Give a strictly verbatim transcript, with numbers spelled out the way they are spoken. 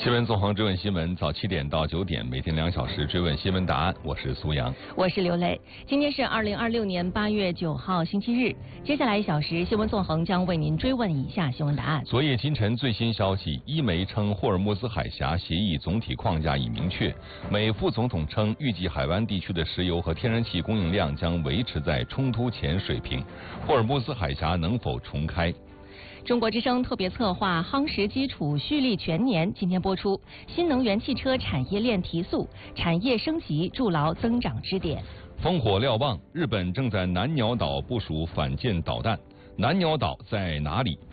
新闻纵横追问新闻，早七点到九点，每天两小时追问新闻答案。我是苏阳， 我是刘雷。今天是二零二六年八月九号，星期日。接下来一小时，新闻纵横将为您追问以下新闻答案。 昨夜今晨最新消息，伊媒称霍尔木兹海峡协议总体框架已明确。美副总统称，预计海湾地区的石油和天然气供应量将维持在冲突前水平。霍尔木兹海峡能否重开？ 中国之声特别策划《夯实基础，蓄力全年》今天播出。新能源汽车产业链提速，产业升级筑牢增长支点。 烽火瞭望，日本正在南鸟岛部署反舰导弹。南鸟岛在哪里？